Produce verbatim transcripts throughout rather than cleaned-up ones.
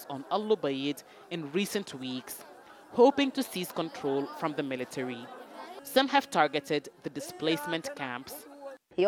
on Al Lubaid in recent weeks, hoping to seize control from the military. Some have targeted the displacement camps. We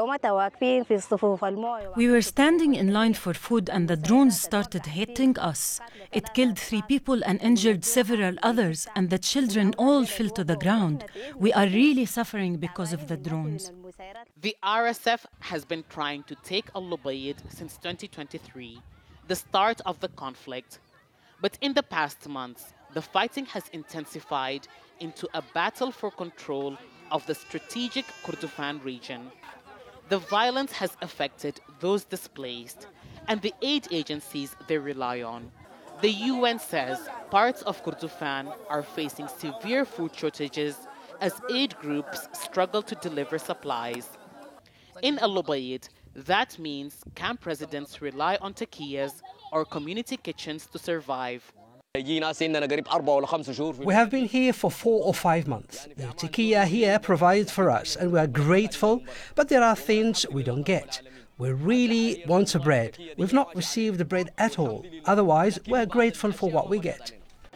were standing in line for food and the drones started hitting us. It killed three people and injured several others, and the children all fell to the ground. We are really suffering because of the drones. The R S F has been trying to take Al Lubaid since twenty twenty-three, the start of the conflict. But in the past months, the fighting has intensified into a battle for control of the strategic Kordofan region. The violence has affected those displaced and the aid agencies they rely on. The U N says parts of Kordofan are facing severe food shortages as aid groups struggle to deliver supplies. In Al Lubaid, that means camp residents rely on takias or community kitchens to survive. We have been here for four or five months. The takiya here provided for us and we are grateful, but there are things we don't get. We really want the bread. We've not received the bread at all. Otherwise, we're grateful for what we get.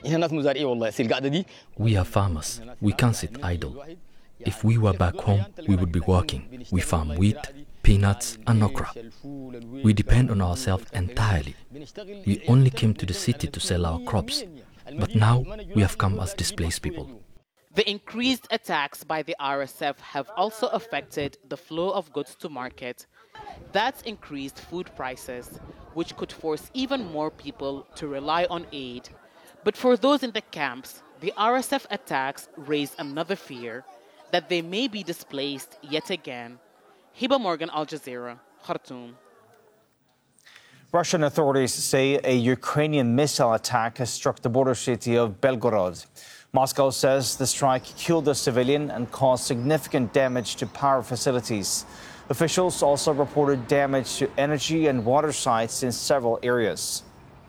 We are farmers. We can't sit idle. If we were back home, we would be working. We farm wheat, peanuts and okra. We depend on ourselves entirely. We only came to the city to sell our crops, but now we have come as displaced people. The increased attacks by the R S F have also affected the flow of goods to market. That's increased food prices, which could force even more people to rely on aid. But for those in the camps, the R S F attacks raise another fear, that they may be displaced yet again. Hiba Morgan, Al Jazeera, Khartoum. Russian authorities say a Ukrainian missile attack has struck the border city of Belgorod. Moscow says the strike killed a civilian and caused significant damage to power facilities. Officials also reported damage to energy and water sites in several areas.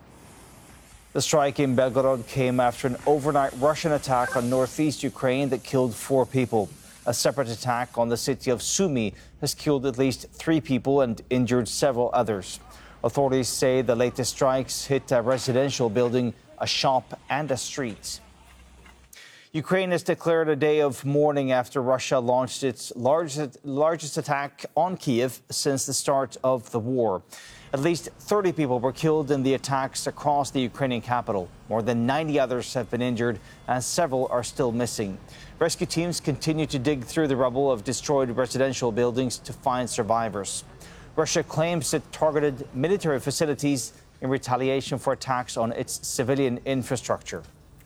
The strike in Belgorod came after an overnight Russian attack on northeast Ukraine that killed four people. A separate attack on the city of Sumy has killed at least three people and injured several others. Authorities say the latest strikes hit a residential building, a shop and a street. Ukraine has declared a day of mourning after Russia launched its largest, largest attack on Kyiv since the start of the war. At least thirty people were killed in the attacks across the Ukrainian capital. More than ninety others have been injured and several are still missing. Rescue teams continue to dig through the rubble of destroyed residential buildings to find survivors. Russia claims it targeted military facilities in retaliation for attacks on its civilian infrastructure.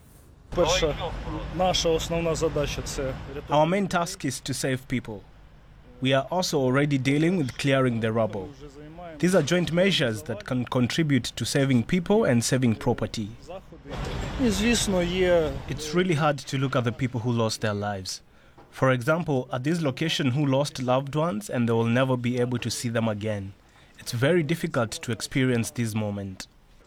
Our main task is to save people. We are also already dealing with clearing the rubble. These are joint measures that can contribute to saving people and saving property. It's really hard to look at the people who lost their lives. For example, at this location who lost loved ones and they will never be able to see them again. It's very difficult to experience this moment.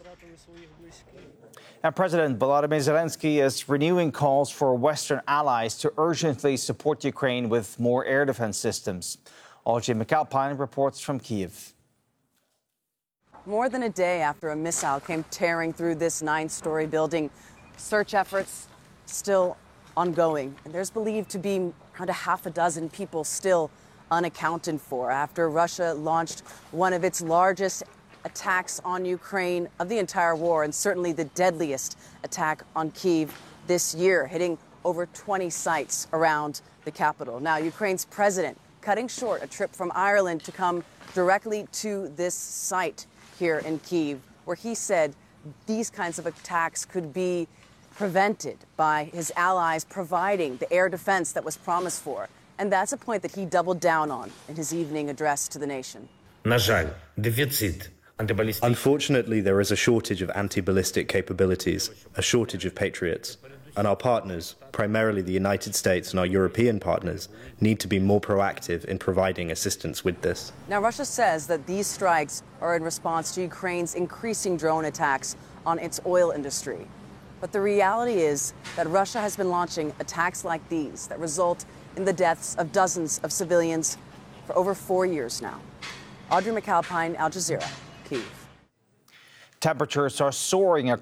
And President Volodymyr Zelensky is renewing calls for Western allies to urgently support Ukraine with more air defense systems. Olgi McAlpine reports from Kyiv. More than a day after a missile came tearing through this nine-story building, search efforts still ongoing. And there's believed to be around a half a dozen people still unaccounted for after Russia launched one of its largest attacks on Ukraine of the entire war, and certainly the deadliest attack on Kyiv this year, hitting over twenty sites around the capital. Now, Ukraine's president cutting short a trip from Ireland to come directly to this site here in Kyiv, where he said these kinds of attacks could be prevented by his allies providing the air defense that was promised for. And that's a point that he doubled down on in his evening address to the nation. На жаль, дефіцит. Unfortunately, there is a shortage of anti-ballistic capabilities, a shortage of Patriots. And our partners, primarily the United States and our European partners, need to be more proactive in providing assistance with this. Now, Russia says that these strikes are in response to Ukraine's increasing drone attacks on its oil industry. But the reality is that Russia has been launching attacks like these that result in the deaths of dozens of civilians for over four years now. Audrey McAlpine, Al Jazeera, Kyiv. Temperatures are soaring across